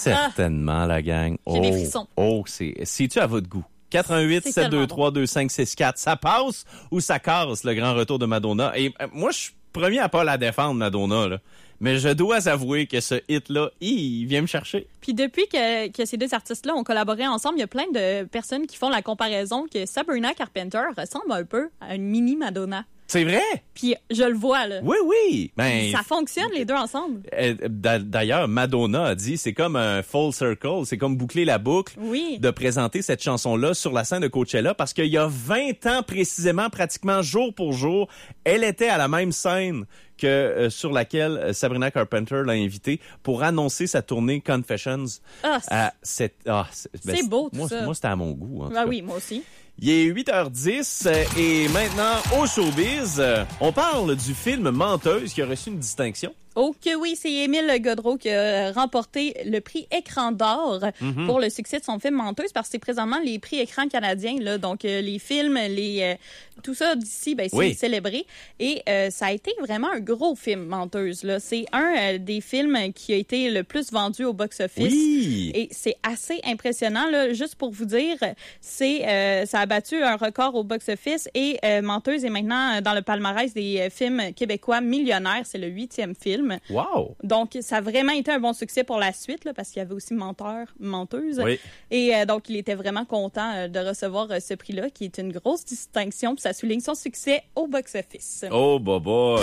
Certainement, la gang. J'ai des frissons. C'est-tu à votre goût? 88-723-2564. Ça passe ou ça casse, le grand retour de Madonna? Et moi, je suis premier à pas la défendre, Madonna, là. Mais je dois avouer que ce hit-là, il vient me chercher. Puis depuis que ces deux artistes-là ont collaboré ensemble, il y a plein de personnes qui font la comparaison que Sabrina Carpenter ressemble un peu à une mini Madonna. C'est vrai? Puis je le vois, là. Oui. Ben, ça fonctionne, les deux ensemble. D'ailleurs, Madonna a dit, c'est comme un full circle, c'est comme boucler la boucle de présenter cette chanson-là sur la scène de Coachella, parce qu'il y a 20 ans précisément, pratiquement jour pour jour, elle était à la même scène que sur laquelle Sabrina Carpenter l'a invitée pour annoncer sa tournée Confessions. C'est beau, tout ça. Moi, c'était à mon goût. En tout cas. Oui, moi aussi. Il est 8h10 et maintenant, au showbiz, on parle du film Menteuse qui a reçu une distinction. Oh que oui, c'est Émile Godreau qui a remporté le prix Écran d'or pour le succès de son film Menteuse, parce que c'est présentement les prix Écran canadiens, là, donc les films, tout ça d'ici, c'est célébré. Et ça a été vraiment un gros film, Menteuse. Là. C'est un des films qui a été le plus vendu au box-office. Oui. Et c'est assez impressionnant. Là. Juste pour vous dire, ça a battu un record au box-office et Menteuse est maintenant dans le palmarès des films québécois millionnaires. C'est le 8e film. Wow! Donc, ça a vraiment été un bon succès pour la suite, là, parce qu'il y avait aussi Menteuse. Oui. Et donc, il était vraiment content de recevoir ce prix-là, qui est une grosse distinction, puis ça souligne son succès au box-office. Oh, boy!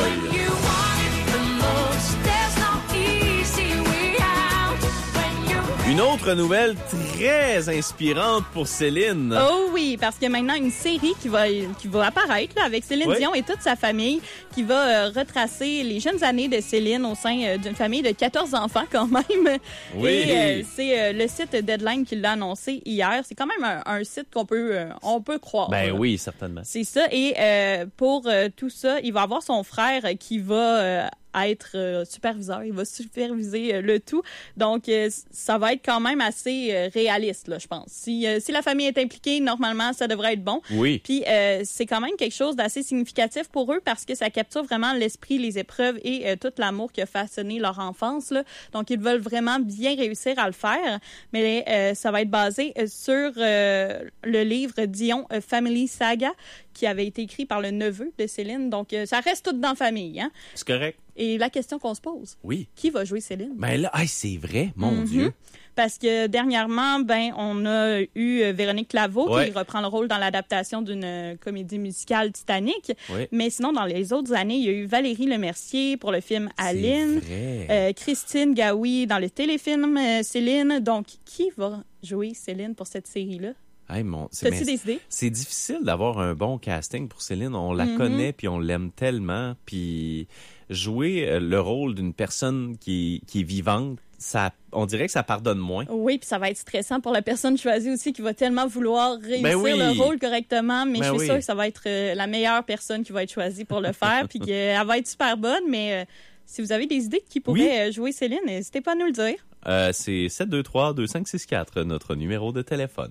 Une autre nouvelle très inspirante pour Céline. Oh oui, parce qu'il y a maintenant une série qui va apparaître là, avec Céline Dion et toute sa famille, qui va retracer les jeunes années de Céline au sein d'une famille de 14 enfants quand même. Oui. Et c'est le site Deadline qui l'a annoncé hier. C'est quand même un site on peut croire. Ben oui, certainement. C'est ça. Et pour tout ça, il va avoir son frère qui va être superviseur. Il va superviser le tout. Donc, ça va être quand même assez réaliste, là, je pense. Si la famille est impliquée, normalement, ça devrait être bon. Oui. Puis, c'est quand même quelque chose d'assez significatif pour eux parce que ça capture vraiment l'esprit, les épreuves et tout l'amour qui a façonné leur enfance, là. Donc, ils veulent vraiment bien réussir à le faire. Mais ça va être basé sur le livre Dion Family Saga qui avait été écrit par le neveu de Céline. Donc, ça reste tout dans la famille, hein? C'est correct. Et la question qu'on se pose, qui va jouer Céline? Ben là, c'est vrai, mon Dieu. Parce que dernièrement, on a eu Véronique Laveau qui reprend le rôle dans l'adaptation d'une comédie musicale Titanic. Oui. Mais sinon, dans les autres années, il y a eu Valérie Lemercier pour le film Aline, Christine Gaoui dans le téléfilm Céline. Donc, qui va jouer Céline pour cette série-là? T'as-tu des idées? C'est difficile d'avoir un bon casting pour Céline. On la connaît, puis on l'aime tellement. Puis jouer le rôle d'une personne qui est vivante, on dirait que ça pardonne moins. Oui, puis ça va être stressant pour la personne choisie aussi qui va tellement vouloir réussir le rôle correctement. Mais je suis sûre que ça va être la meilleure personne qui va être choisie pour le faire. Puis qu'elle va être super bonne. Mais si vous avez des idées de qui pourrait jouer Céline, n'hésitez pas à nous le dire. C'est 723-2564, notre numéro de téléphone.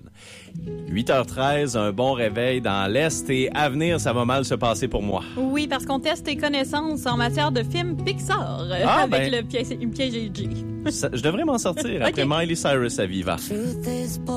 8h13, un bon réveil dans l'Est et à venir, ça va mal se passer pour moi. Oui, parce qu'on teste tes connaissances en matière de films Pixar avec le piège. Je devrais m'en sortir après Miley Cyrus à Viva.